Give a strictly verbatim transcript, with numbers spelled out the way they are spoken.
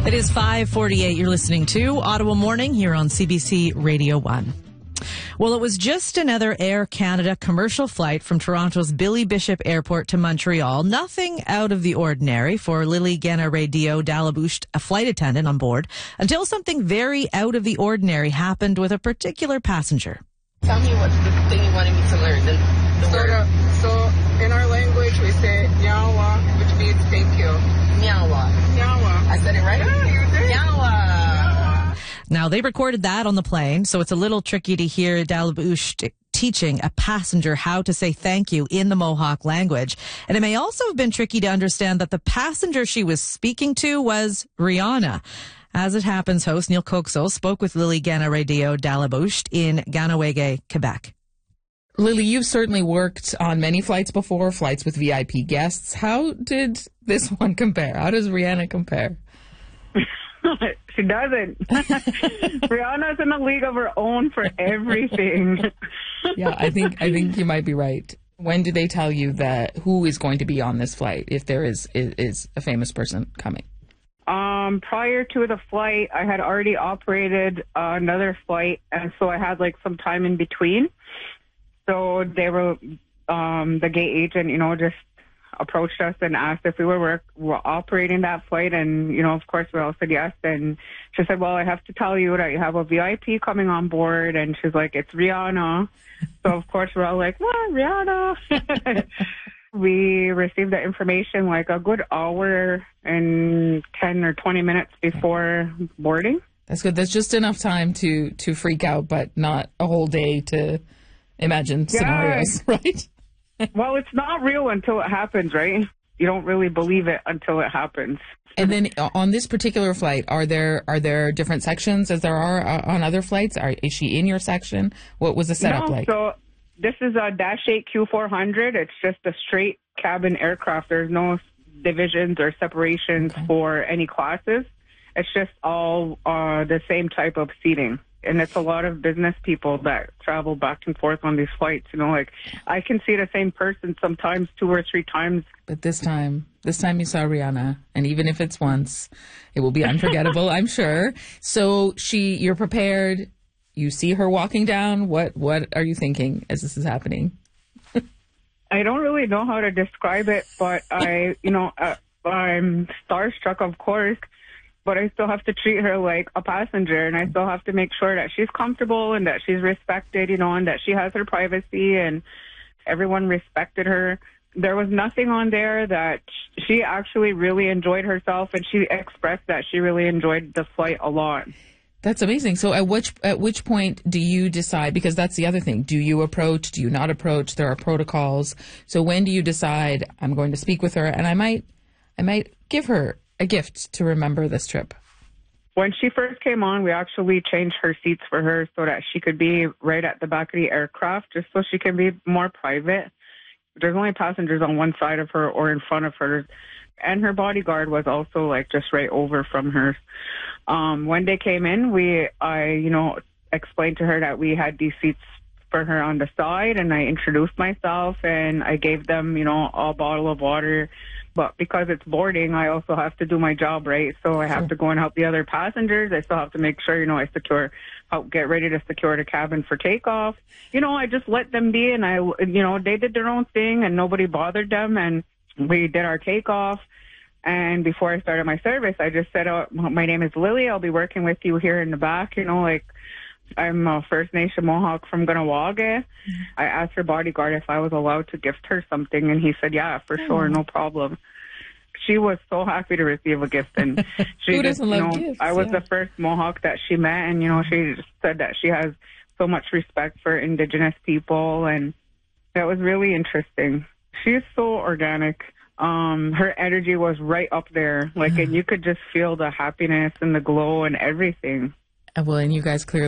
It is five forty-eight. You're listening to Ottawa Morning here on C B C Radio one. Well, it was just another Air Canada commercial flight from Toronto's Billy Bishop Airport to Montreal. Nothing out of the ordinary for Lily Gana-Radio Dalabouche, a flight attendant on board, until something very out of the ordinary happened with a particular passenger. Tell me what's the thing you wanted me to learn. The, the so, word. The, so in our language we say nyawa, which means thank you. Nyawa. Nyawa. I said it right? Yeah, you did. Nyawa. Now, they recorded that on the plane, so it's a little tricky to hear Dalabouche t- teaching a passenger how to say thank you in the Mohawk language. And it may also have been tricky to understand that the passenger she was speaking to was Rihanna. As it happens, host Neil Coxo spoke with Lily Gana-Radio Dalabouche in Ganawege, Quebec. Lily, you've certainly worked on many flights before, flights with V I P guests. How did this one compare? How does Rihanna compare? She doesn't. Rihanna's in a league of her own for everything. Yeah, I think I think you might be right. When did they tell you that who is going to be on this flight, if there is is, is a famous person coming? Um, prior to the flight, I had already operated uh, another flight, and so I had like some time in between. So they were, um, the gate agent, you know, just approached us and asked if we were, work, were operating that flight, and, you know, of course we all said yes. And she said, well, I have to tell you that you have a V I P coming on board, and she's like, it's Rihanna. So of course we're all like, what, Rihanna? We received the information like a good hour and ten or twenty minutes before boarding. That's good. That's just enough time to to freak out, but not a whole day to imagine yeah. scenarios, right? Well, it's not real until it happens, right? You don't really believe it until it happens. And then on this particular flight, are there are there different sections as there are uh, on other flights? Are, is she in your section? What was the setup no, like? So this is a Dash eight Q four hundred. It's just a straight cabin aircraft. There's no divisions or separations okay. for any classes. It's just all uh, the same type of seating. And it's a lot of business people that travel back and forth on these flights. You know, like I can see the same person sometimes two or three times. But this time, this time you saw Rihanna, and even if it's once, it will be unforgettable, I'm sure. So she, you're prepared. You see her walking down. What, what are you thinking as this is happening? I don't really know how to describe it, but I, you know, uh, I'm starstruck, of course. But I still have to treat her like a passenger, and I still have to make sure that she's comfortable and that she's respected, you know, and that she has her privacy, and everyone respected her. There was nothing on there that she actually really enjoyed herself, and she expressed that she really enjoyed the flight a lot. That's amazing. So at which at which point do you decide, because that's the other thing, do you approach, do you not approach? There are protocols. So when do you decide, I'm going to speak with her and I might I might give her a gift to remember this trip? When she first came on, we actually changed her seats for her so that she could be right at the back of the aircraft, just so she can be more private. There's only passengers on one side of her or in front of her. And her bodyguard was also like just right over from her. Um, when they came in, we, I, you know, explained to her that we had these seats for her on the side, and I introduced myself and I gave them, you know, a bottle of water. But because it's boarding, I also have to do my job, right? So I have sure. to go and help the other passengers. I still have to make sure, you know, I secure, help get ready to secure the cabin for takeoff. You know, I just let them be, and I, you know, they did their own thing and nobody bothered them, and we did our takeoff. And before I started my service, I just said, oh, my name is Lily. I'll be working with you here in the back. You know, like, I'm a First Nation Mohawk from Ganawage. Mm-hmm. I asked her bodyguard if I was allowed to gift her something, and he said, yeah, for oh. sure, no problem. She was so happy to receive a gift, and she Who just, doesn't you love know, gifts? I was yeah. the first Mohawk that she met, and, you know, she just said that she has so much respect for Indigenous people, and that was really interesting. She's so organic. Um, her energy was right up there, like, and you could just feel the happiness and the glow and everything. Well, and you guys clearly